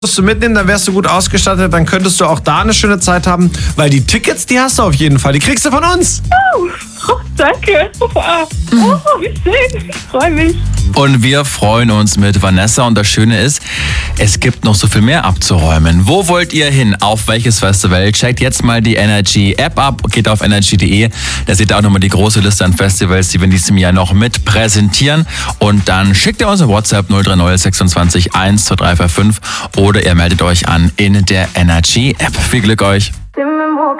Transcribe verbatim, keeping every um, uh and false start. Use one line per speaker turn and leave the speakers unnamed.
musst du mitnehmen, dann wärst du gut ausgestattet, dann könntest du auch da eine schöne Zeit haben, weil die Tickets, die hast du auf jeden Fall, die kriegst du von uns.
Oh, oh, danke. Oh, wie schön, ich freue mich.
Und wir freuen uns mit Vanessa und das Schöne ist, es gibt noch so viel mehr abzuräumen. Wo wollt ihr hin? Auf welches Festival? Checkt jetzt mal die Energy App ab, geht auf energy punkt de. Da seht ihr auch nochmal die große Liste an Festivals, die wir in diesem Jahr noch mit präsentieren. Und dann schickt ihr uns eine WhatsApp null drei null sechsundzwanzig eins zwei drei vier fünf oder ihr meldet euch an in der Energy App. Viel Glück euch!